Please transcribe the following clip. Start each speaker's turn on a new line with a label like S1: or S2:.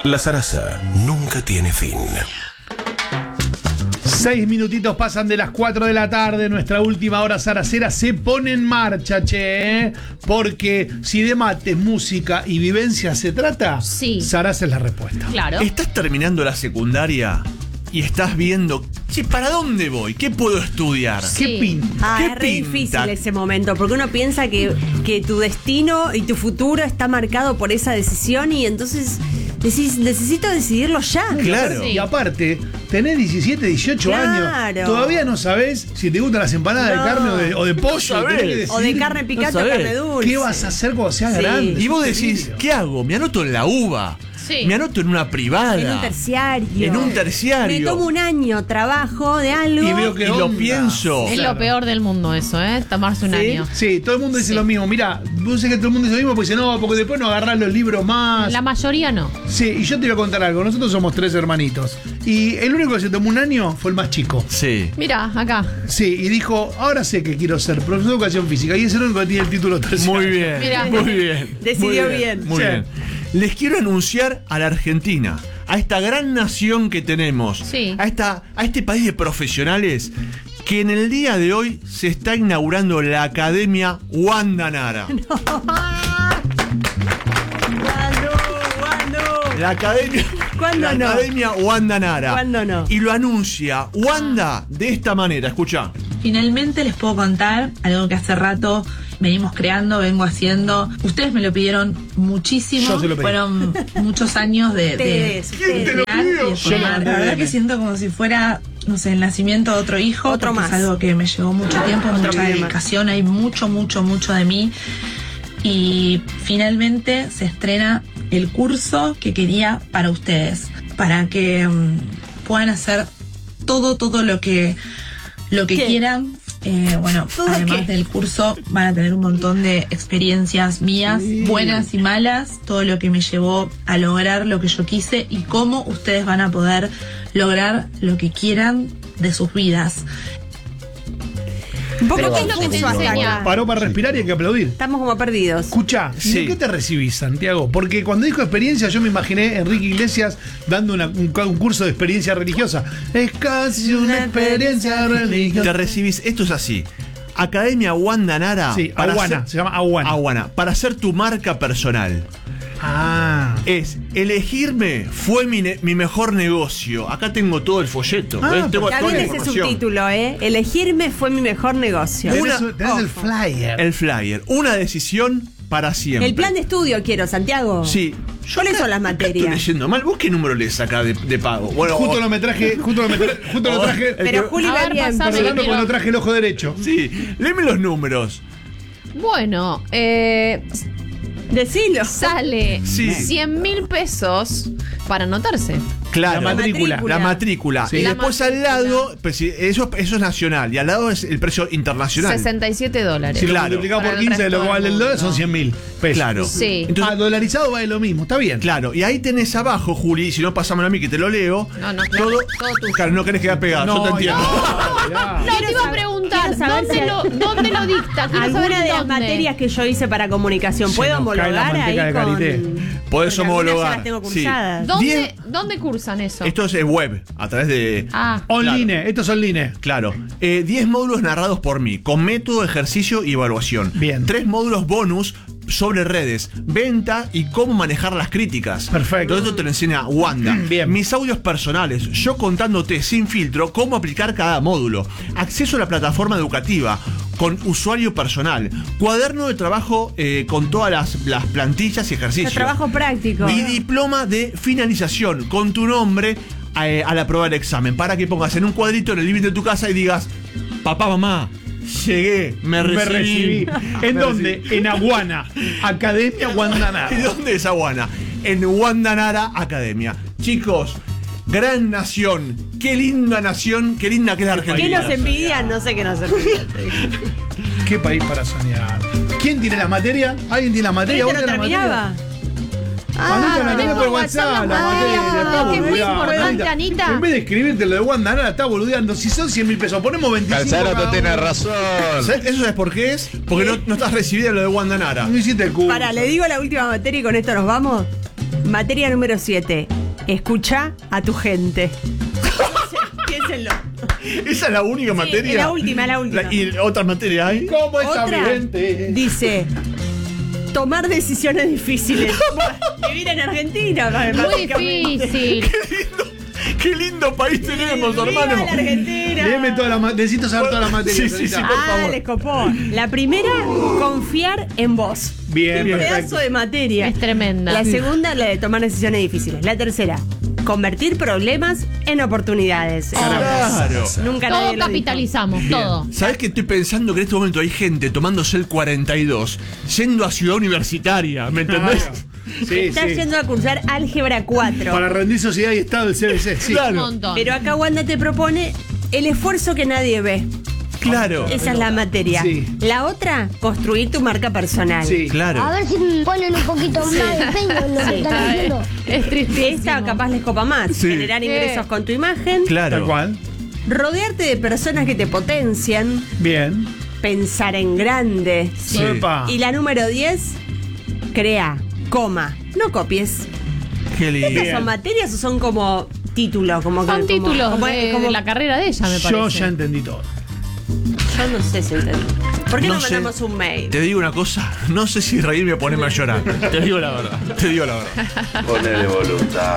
S1: La zaraza nunca tiene fin.
S2: 6 minutitos pasan de las 4 de la tarde. Nuestra última hora zaracera se pone en marcha, che. Porque si de mates, música y vivencia se trata,
S3: sí,
S2: zaraza es la respuesta.
S3: Claro.
S4: Estás terminando la secundaria y estás viendo, che, ¿para dónde voy? ¿Qué puedo estudiar?
S3: Sí.
S2: ¿Qué pinta?
S4: ¿Qué
S5: Es re
S4: pinta?
S5: difícil ese momento, porque uno piensa que tu destino y tu futuro está marcado por esa decisión y entonces decís, necesito decidirlo ya.
S4: Claro.
S3: Sí.
S2: Y aparte, tenés 17, 18
S5: Claro.
S2: años. Todavía no sabés si te gustan las empanadas de
S5: No.
S2: carne o de pollo.
S4: sabés.
S2: Tenés que decidir
S5: O de carne picante o
S4: sabés.
S5: carne dulce.
S2: ¿Qué vas a hacer cuando seas
S5: Sí.
S2: grande?
S4: Y vos
S2: Es
S4: decís,
S2: terrible.
S4: ¿qué hago? ¿Me anoto en la UBA?
S3: Sí.
S4: ¿Me anoto en una privada?
S5: En un terciario.
S4: En un terciario.
S5: Me tomo un año, trabajo de algo.
S2: Y veo que
S4: Y lo
S2: onda.
S4: pienso.
S3: Es lo peor del mundo eso, tomarse un
S5: ¿Sí?
S3: año.
S2: Sí, todo el mundo dice
S3: Sí.
S2: lo mismo. Mirá, vos sé que todo el mundo dice lo mismo porque dice, no, porque después no agarrás los libros más.
S3: La mayoría no.
S2: Sí, y yo te voy a contar algo. Nosotros somos 3 hermanitos. Y el único que se tomó un año fue el más chico.
S4: Sí.
S3: Mira, acá.
S2: Sí, y dijo, ahora sé que quiero ser profesor de educación física. Y es el único que tiene el título terciario.
S4: Muy bien.
S3: Mirá.
S4: Muy bien.
S5: Decidió
S4: Muy
S5: bien.
S4: Muy
S2: Sí.
S4: bien. Les quiero anunciar a la Argentina, a esta gran nación que tenemos,
S3: Sí.
S4: a este país de profesionales, que en el día de hoy se está inaugurando la Academia Wanda Nara. La Academia.
S5: ¿Cuándo
S4: la
S5: no?
S4: Academia Wanda Nara.
S5: ¿Cuándo no?
S4: Y lo anuncia Wanda de esta manera. Escucha.
S6: Finalmente les puedo contar algo que hace rato venimos creando, vengo haciendo. Ustedes me lo pidieron muchísimo.
S2: Yo se lo pedí.
S6: Fueron muchos años de
S5: ¿Quién
S2: te lo
S6: crear
S2: pidió?
S6: y de formar. La verdad que siento como si fuera, no sé, el nacimiento de otro hijo.
S5: Otro
S6: porque
S5: más.
S6: Es algo que me llevó mucho tiempo,
S5: Otro
S6: mucha
S5: más.
S6: dedicación. Hay mucho de mí. Y finalmente se estrena el curso que quería para ustedes, para que puedan hacer todo lo que
S5: ¿Qué?
S6: quieran. Bueno,
S5: ¿Todo
S6: además
S5: qué?
S6: del curso van a tener un montón de experiencias mías, buenas y malas, todo lo que me llevó a lograr lo que yo quise y cómo ustedes van a poder lograr lo que quieran de sus vidas.
S5: Un poco
S3: Pero ¿qué es lo que te
S5: confuso hasta
S3: enseña?
S5: acá.
S2: Paró para respirar y hay que aplaudir.
S5: Estamos como perdidos.
S2: Escuchá, ¿y
S4: Sí.
S2: de qué te recibís, Santiago? Porque cuando dijo experiencia, yo me imaginé a Enrique Iglesias dando un curso de experiencia religiosa. Es casi una experiencia religiosa.
S4: Te recibís. Esto es así. Academia Wanda Nara.
S2: Sí, Aguana, se llama Aguana.
S4: Aguana. Para hacer tu marca personal.
S2: Ah.
S4: Es elegirme fue mi mejor negocio. Acá tengo todo el folleto.
S2: Ah,
S4: ¿ves? Tengo
S5: Está
S4: toda
S5: bien
S4: la
S5: ese
S4: información.
S5: subtítulo, Elegirme fue mi mejor negocio.
S2: Tenés,
S4: Una-
S2: tenés el flyer.
S4: El flyer. Una decisión para siempre.
S5: El plan de estudio quiero, Santiago.
S4: Sí.
S5: ¿Cuáles son las
S4: Acá
S5: materias?
S4: estoy leyendo mal. ¿Vos qué número lees acá de pago? Bueno,
S2: Justo lo traje.
S5: Pero Juli
S3: A
S5: va
S3: ver,
S5: bien.
S3: pasame.
S5: pero-
S2: Perdón, cuando traje el ojo derecho.
S4: Sí. Léeme los números.
S3: Bueno,
S5: Decilo.
S3: sale
S4: Sí.
S3: 100.000 pesos para anotarse.
S4: Claro.
S2: La matrícula.
S4: La matrícula.
S2: Sí.
S4: Y
S3: La
S4: después al lado, pues, sí, eso es nacional. Y al lado es el precio internacional.
S3: $67.
S2: Si lo
S4: Claro.
S2: multiplicamos
S3: Para
S2: por
S3: el
S2: 15 de lo que
S3: resto
S2: vale el
S3: del
S2: dólar, son
S3: mundo.
S2: 100.000 pesos.
S4: Claro.
S3: Sí.
S4: Entonces,
S2: Dolarizado vale lo mismo, está bien.
S4: claro, y ahí tenés abajo, Juli, si no pasámoslo a mí que te lo leo.
S3: No, no,
S4: todo,
S3: todo tú.
S4: Claro, no querés quedar pegado, yo te entiendo.
S3: No, te iba a preguntar,
S5: quiero saber
S3: ¿dónde lo dicta? Quiero saber
S5: Alguna de las
S3: dónde.
S5: materias que yo hice para comunicación,
S2: Se
S5: ¿puedo
S2: nos cae la
S5: homologar
S2: manteca
S5: ahí
S2: de
S5: con...?
S2: karité.
S4: Podés
S5: Porque algunas ya
S4: homologar,
S5: las tengo
S4: sí.
S5: cursadas.
S3: ¿Dónde cursan eso?
S4: Esto es web, a través de.
S3: Ah,
S2: Online, estos son line.
S4: Claro, 10 módulos narrados por mí, con método, ejercicio y evaluación.
S2: Bien.
S4: 3 módulos bonus sobre redes, venta y cómo manejar las críticas.
S2: Perfecto.
S4: Todo esto te lo enseña Wanda.
S2: Bien.
S4: Mis audios personales, yo contándote sin filtro cómo aplicar cada módulo. Acceso a la plataforma educativa con usuario personal. Cuaderno de trabajo con todas las plantillas y ejercicios.
S5: Trabajo práctico.
S4: Y diploma de finalización con tu nombre al aprobar el examen. Para que pongas en un cuadrito en el living de tu casa y digas: papá, mamá, llegué, me recibí.
S2: ¿En
S4: Me
S2: dónde?
S4: recibí.
S2: En Aguana. Academia Guandanara.
S4: ¿Y dónde es Aguana? En Wanda Nara Academia. Chicos, gran nación. Qué linda nación. Qué linda que es la
S5: ¿Qué
S4: Argentina.
S5: nos envidian? No sé qué nos envidian.
S2: ¿Qué país para soñar? ¿Quién tiene la materia? ¿Alguien tiene la materia?
S5: ¿Este
S2: ¿Vos
S5: no
S2: tenés la
S5: terminaba?
S2: materia? Anita la tenés por WhatsApp, la materia. Está
S3: que es muy
S2: boludeando.
S3: importante, Anita.
S2: En vez de escribirte lo de Wanda Nara, está boludeando. Si son 100.000 pesos, ponemos 25.
S7: Calzarato
S2: cada
S7: tiene
S2: uno.
S7: razón.
S4: ¿Eso sabes por qué es? Porque no estás recibida en lo de Wanda Nara.
S2: No hiciste el curso.
S5: Para, le digo la última materia y con esto nos vamos. Materia número 7. Escucha a tu gente. Piénsenlo.
S4: Esa es la única materia.
S5: La última.
S4: ¿Y otras materias hay?
S2: ¿Cómo está mi
S5: Otra
S2: gente?
S5: dice: tomar decisiones difíciles. Vivir en Argentina,
S3: Muy
S5: básicamente.
S3: difícil.
S4: Qué lindo país tenemos,
S5: ¡Viva
S4: hermano.
S5: la Argentina!
S2: Léeme todas las necesito saber todas las materias.
S4: Sí, sí, sí,
S2: ahorita.
S4: por favor.
S5: Les copó. La primera, confiar en vos.
S2: Bien,
S5: Qué
S2: perfecto.
S5: pedazo de materia.
S3: Es tremenda.
S5: La segunda, la de tomar decisiones difíciles. La tercera, convertir problemas en oportunidades.
S4: Claro.
S5: Nunca
S3: Todo
S5: nadie lo
S3: capitalizamos, todo.
S4: ¿Sabes que estoy pensando que en este momento hay gente tomándose el 42, yendo a Ciudad Universitaria? ¿Me entendés?
S2: Claro.
S5: dijo.
S2: Sí,
S5: Estás
S2: sí.
S5: yendo a cursar álgebra 4.
S2: Para rendir sociedad y Estado del CBC. Sí.
S3: Un montón.
S5: Pero acá Wanda te propone el esfuerzo que nadie ve.
S4: Claro.
S5: Esa es la materia.
S2: Sí.
S5: La otra, construir tu marca personal.
S2: Sí.
S4: Claro.
S7: A ver si me ponen un poquito más de empeño en lo que están haciendo.
S3: Es tristísimo.
S5: Esta capaz les copa más.
S4: Sí.
S5: Generar ingresos con tu imagen.
S4: Claro.
S2: Tal cual.
S5: Rodearte de personas que te potencian.
S2: Bien.
S5: Pensar en grande.
S4: Sí.
S2: Epa.
S5: Y la número 10, crea, coma, no copies.
S4: Qué lindo.
S5: ¿Estas son materias o son como títulos? Como
S3: Son
S5: que,
S3: títulos
S5: como
S3: de la carrera de ella, me parece.
S2: Yo ya entendí todo.
S5: Yo no sé si entendí. ¿Por qué no,
S4: sé.
S5: mandamos un mail?
S4: Te digo una cosa, no sé si reírme o ponerme a llorar. Te digo la verdad.
S1: Ponele voluntad.